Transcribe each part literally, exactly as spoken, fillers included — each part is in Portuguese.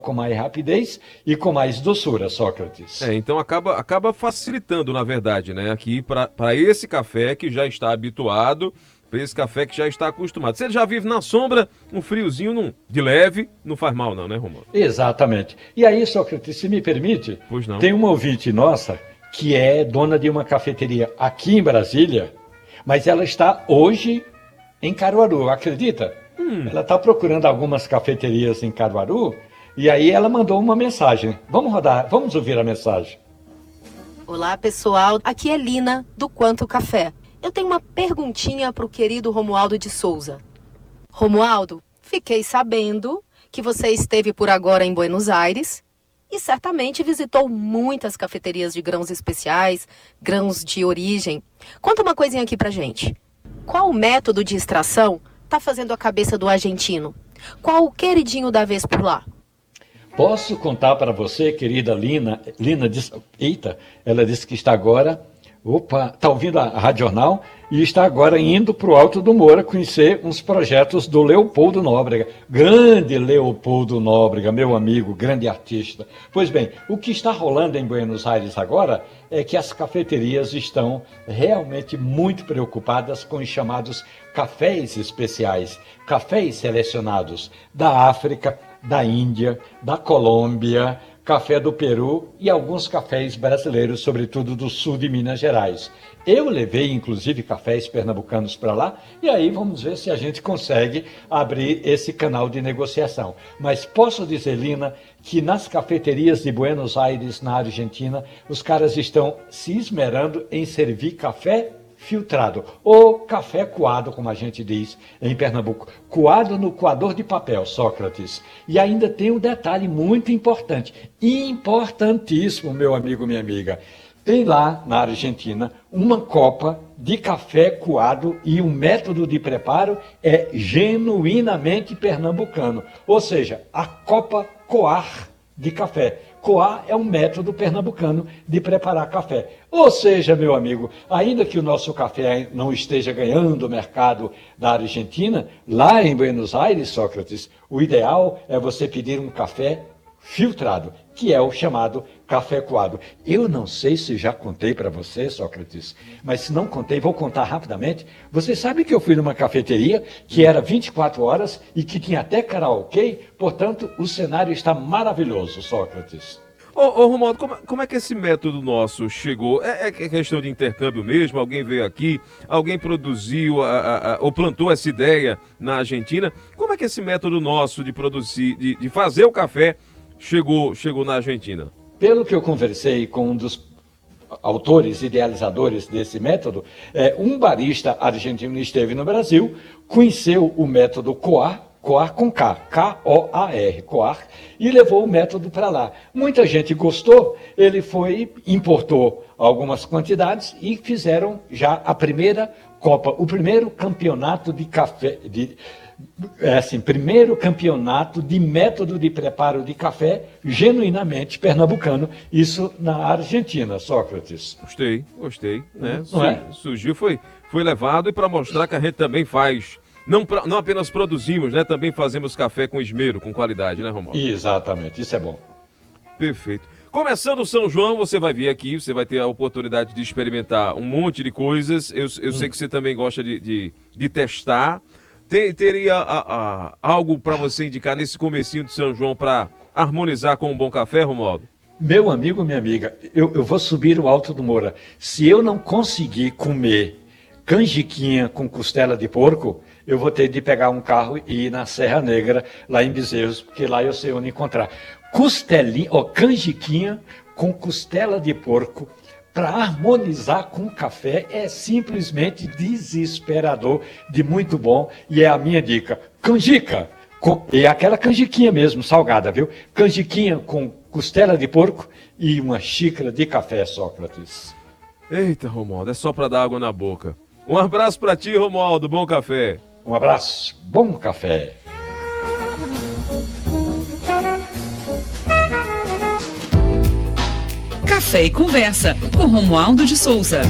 com mais rapidez e com mais doçura, Sócrates. É, então acaba, acaba facilitando, na verdade, né? Aqui para esse café que já está habituado, para esse café que já está acostumado. Se ele já vive na sombra, um friozinho não, de leve, não faz mal não, né, Romualdo? Exatamente. E aí, Sócrates, se me permite, Pois não. tem uma ouvinte nossa que é dona de uma cafeteria aqui em Brasília, mas ela está hoje em Caruaru, acredita? Hum. Ela está procurando algumas cafeterias em Caruaru. E aí ela mandou uma mensagem. Vamos rodar, vamos ouvir a mensagem. Olá, pessoal. Aqui é Lina, do Quanto Café. Eu tenho uma perguntinha para o querido Romualdo de Souza. Romualdo, fiquei sabendo que você esteve por agora em Buenos Aires e certamente visitou muitas cafeterias de grãos especiais, grãos de origem. Conta uma coisinha aqui pra gente. Qual o método de extração tá fazendo a cabeça do argentino? Qual o queridinho da vez por lá? Posso contar para você, querida Lina, Lina disse, eita, ela disse que está agora, opa, está ouvindo a Rádio Jornal e está agora indo para o Alto do Moura conhecer uns projetos do Leopoldo Nóbrega, grande Leopoldo Nóbrega, meu amigo, grande artista. Pois bem, o que está rolando em Buenos Aires agora é que as cafeterias estão realmente muito preocupadas com os chamados cafés especiais, cafés selecionados da África, da Índia, da Colômbia, café do Peru e alguns cafés brasileiros, sobretudo do sul de Minas Gerais. Eu levei, inclusive, cafés pernambucanos para lá e aí vamos ver se a gente consegue abrir esse canal de negociação. Mas posso dizer, Lina, que nas cafeterias de Buenos Aires, na Argentina, os caras estão se esmerando em servir café filtrado, ou café coado, como a gente diz em Pernambuco. Coado no coador de papel, Sócrates. E ainda tem um detalhe muito importante, importantíssimo, meu amigo, minha amiga. Tem lá, na Argentina, uma copa de café coado e o método de preparo é genuinamente pernambucano. Ou seja, a copa coar de café. Coar é um método pernambucano de preparar café. Ou seja, meu amigo, ainda que o nosso café não esteja ganhando o mercado da Argentina, lá em Buenos Aires, Sócrates, o ideal é você pedir um café filtrado, que é o chamado café coado. Eu não sei se já contei para você, Sócrates, mas se não contei, vou contar rapidamente. Você sabe que eu fui numa cafeteria que era vinte e quatro horas e que tinha até karaokê, portanto, o cenário está maravilhoso, Sócrates. Ô, ô Romualdo, como, como é que esse método nosso chegou? É, é questão de intercâmbio mesmo? Alguém veio aqui, alguém produziu a, a, a, ou plantou essa ideia na Argentina? Como é que esse método nosso de produzir, de, de fazer o café chegou, chegou na Argentina? Pelo que eu conversei com um dos autores, idealizadores desse método, é, um barista argentino esteve no Brasil, conheceu o método coar, coar com K, K O A R, coar, e levou o método para lá. Muita gente gostou, ele foi, importou algumas quantidades e fizeram já a primeira Copa, o primeiro campeonato de café, de, é assim, primeiro campeonato de método de preparo de café genuinamente pernambucano, isso na Argentina, Sócrates. Gostei, gostei, né? Não é? Surgiu, foi, foi levado e para mostrar que a gente também faz, não, pra, não apenas produzimos, né? Também fazemos café com esmero, com qualidade, né, Romualdo? Exatamente, isso é bom. Perfeito. Começando o São João, você vai vir aqui, você vai ter a oportunidade de experimentar um monte de coisas. Eu, eu hum. sei que você também gosta de, de, de testar. Tem, teria a, a, algo para você indicar nesse comecinho de São João para harmonizar com um bom café, Romualdo? Meu amigo, minha amiga, eu, eu vou subir o Alto do Moura. Se eu não conseguir comer canjiquinha com costela de porco, eu vou ter de pegar um carro e ir na Serra Negra, lá em Bezerros, porque lá eu sei onde encontrar. Costelinha, ó, canjiquinha com costela de porco, para harmonizar com o café, é simplesmente desesperador, de muito bom, e é a minha dica. Canjica, com, é aquela canjiquinha mesmo, salgada, viu? Canjiquinha com costela de porco e uma xícara de café, Sócrates. Eita, Romualdo, é só para dar água na boca. Um abraço para ti, Romualdo, bom café. Um abraço, bom café. Café e Conversa, com Romualdo de Souza.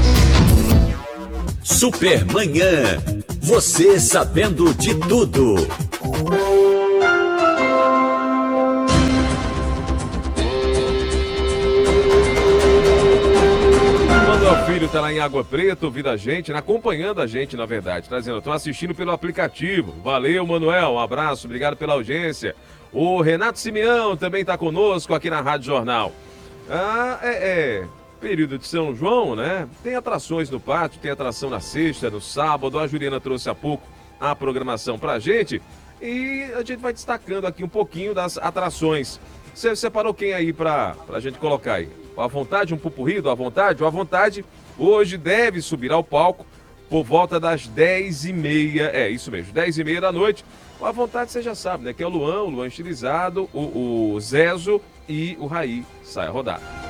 Supermanhã. Você sabendo de tudo. filho tá lá em Água Preta ouvindo a gente, né? Acompanhando a gente, na verdade. Tá dizendo, tô assistindo pelo aplicativo. Valeu, Manuel. Um abraço, obrigado pela audiência. O Renato Simeão também tá conosco aqui na Rádio Jornal. Ah, é, é. Período de São João, né? Tem atrações no pátio, tem atração na sexta, no sábado. A Juliana trouxe há pouco a programação pra gente. E a gente vai destacando aqui um pouquinho das atrações. Você separou quem aí pra, pra gente colocar aí? O À Vontade, um pupurri do À Vontade? O À Vontade hoje deve subir ao palco por volta das dez e meia. É, isso mesmo, dez e meia da noite. O À Vontade você já sabe, né? Que é o Luan, o Luan estilizado, o, o Zezo e o Raí. Sai a rodar.